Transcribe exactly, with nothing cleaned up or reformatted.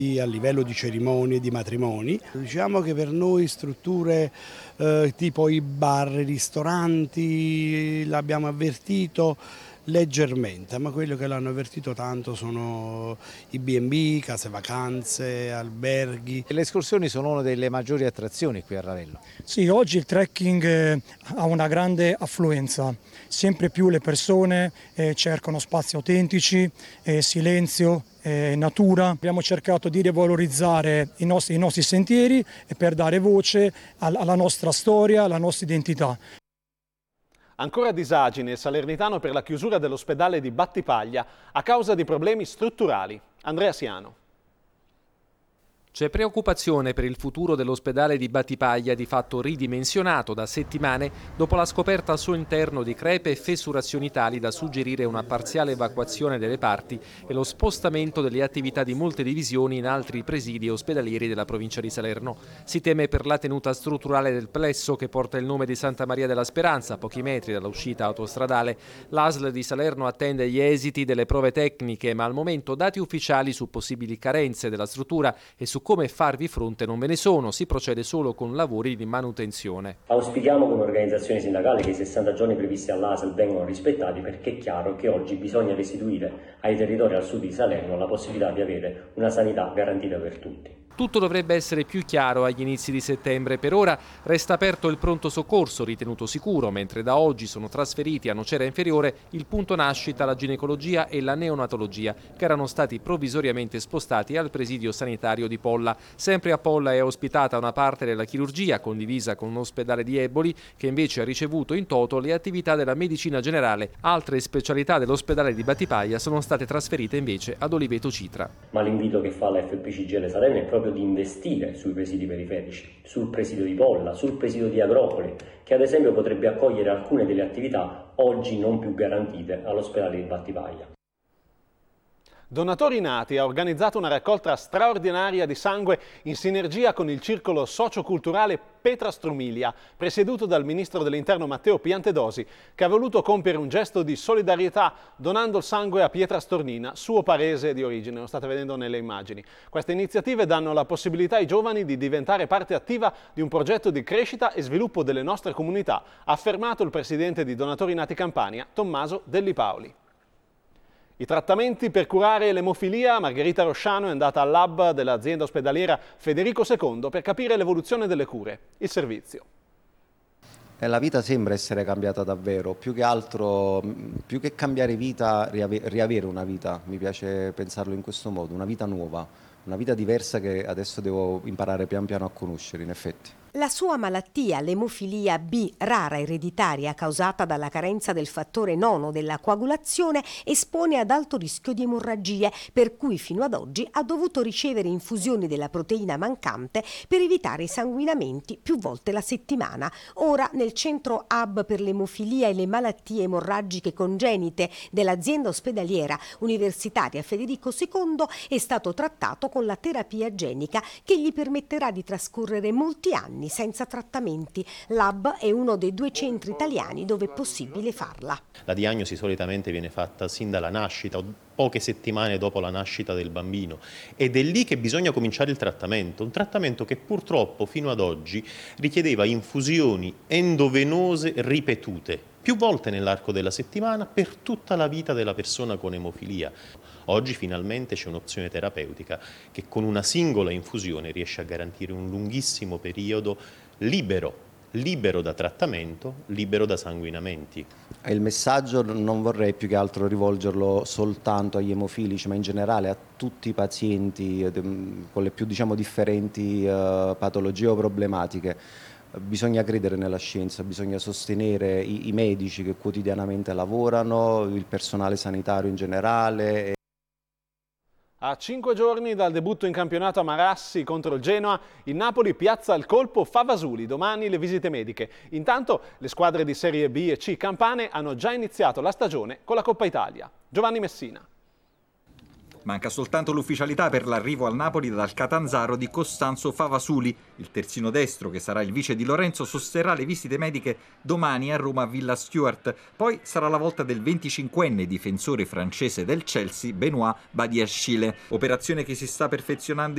A livello di cerimonie, di matrimoni, diciamo che per noi strutture eh, tipo i bar, i ristoranti l'abbiamo avvertito leggermente, ma quello che l'hanno avvertito tanto sono i bi e bi, case vacanze, alberghi. Le escursioni sono una delle maggiori attrazioni qui a Ravello. Sì, oggi il trekking eh, ha una grande affluenza, sempre più le persone eh, cercano spazi autentici, eh, silenzio, eh, natura. Abbiamo cercato di rivalorizzare i nostri, i nostri sentieri e per dare voce alla nostra storia, alla nostra identità. Ancora disagi nel Salernitano per la chiusura dell'ospedale di Battipaglia a causa di problemi strutturali. Andrea Siano. C'è preoccupazione per il futuro dell'ospedale di Battipaglia, di fatto ridimensionato da settimane dopo la scoperta al suo interno di crepe e fessurazioni tali da suggerire una parziale evacuazione delle parti e lo spostamento delle attività di molte divisioni in altri presidi ospedalieri della provincia di Salerno. Si teme per la tenuta strutturale del plesso, che porta il nome di Santa Maria della Speranza, a pochi metri dall'uscita autostradale. L'A S L di Salerno attende gli esiti delle prove tecniche, ma al momento dati ufficiali su possibili carenze della struttura e su come farvi fronte non ve ne sono, si procede solo con lavori di manutenzione. Auspichiamo come organizzazione sindacale che i sessanta giorni previsti all'A S L vengano rispettati, perché è chiaro che oggi bisogna restituire ai territori al sud di Salerno la possibilità di avere una sanità garantita per tutti. Tutto dovrebbe essere più chiaro agli inizi di settembre. Per ora resta aperto il pronto soccorso, ritenuto sicuro, mentre da oggi sono trasferiti a Nocera Inferiore il punto nascita, la ginecologia e la neonatologia, che erano stati provvisoriamente spostati al presidio sanitario di Polla. Sempre a Polla è ospitata una parte della chirurgia, condivisa con un ospedale di Eboli, che invece ha ricevuto in toto le attività della medicina generale. Altre specialità dell'ospedale di Battipaglia sono state trasferite invece ad Oliveto Citra. Ma l'invito che fa la effe pi ci ge Salerno è proprio di investire sui presidi periferici, sul presidio di Polla, sul presidio di Agropoli, che ad esempio potrebbe accogliere alcune delle attività oggi non più garantite all'ospedale di Battipaglia. Donatori Nati ha organizzato una raccolta straordinaria di sangue in sinergia con il circolo socioculturale Petra Strumilia, presieduto dal ministro dell'Interno Matteo Piantedosi, che ha voluto compiere un gesto di solidarietà donando il sangue a Pietra Stornina, suo parese di origine, lo state vedendo nelle immagini. Queste iniziative danno la possibilità ai giovani di diventare parte attiva di un progetto di crescita e sviluppo delle nostre comunità, ha affermato il presidente di Donatori Nati Campania, Tommaso Delli Paoli. I trattamenti per curare l'emofilia, Margherita Rosciano è andata al lab dell'azienda ospedaliera Federico secondo per capire l'evoluzione delle cure, il servizio. La vita sembra essere cambiata davvero, più che altro, più che cambiare vita, riavere una vita, mi piace pensarlo in questo modo, una vita nuova, una vita diversa che adesso devo imparare pian piano a conoscere in effetti. La sua malattia, l'emofilia B, rara ereditaria causata dalla carenza del fattore nono della coagulazione, espone ad alto rischio di emorragie, per cui fino ad oggi ha dovuto ricevere infusioni della proteina mancante per evitare i sanguinamenti più volte la settimana. Ora nel centro hub per l'emofilia e le malattie emorragiche congenite dell'azienda ospedaliera universitaria Federico secondo è stato trattato con la terapia genica, che gli permetterà di trascorrere molti anni senza trattamenti. L'Hub è uno dei due centri italiani dove è possibile farla. La diagnosi solitamente viene fatta sin dalla nascita o poche settimane dopo la nascita del bambino, ed è lì che bisogna cominciare il trattamento, un trattamento che purtroppo fino ad oggi richiedeva infusioni endovenose ripetute, più volte nell'arco della settimana, per tutta la vita della persona con emofilia. Oggi finalmente c'è un'opzione terapeutica che con una singola infusione riesce a garantire un lunghissimo periodo libero, libero da trattamento, libero da sanguinamenti. Il messaggio non vorrei più che altro rivolgerlo soltanto agli emofilici, ma in generale a tutti i pazienti con le più diciamo differenti uh, patologie o problematiche. Bisogna credere nella scienza, bisogna sostenere i, i medici che quotidianamente lavorano, il personale sanitario in generale. A cinque giorni dal debutto in campionato a Marassi contro il Genoa, il Napoli piazza il colpo Favasuli, domani le visite mediche. Intanto le squadre di Serie B e C campane hanno già iniziato la stagione con la Coppa Italia. Giovanni Messina. Manca soltanto l'ufficialità per l'arrivo al Napoli dal Catanzaro di Costanzo Favasuli. Il terzino destro, che sarà il vice di Lorenzo, sosterrà le visite mediche domani a Roma Villa Stuart. Poi sarà la volta del venticinquenne difensore francese del Chelsea, Benoît Badiashile. Operazione che si sta perfezionando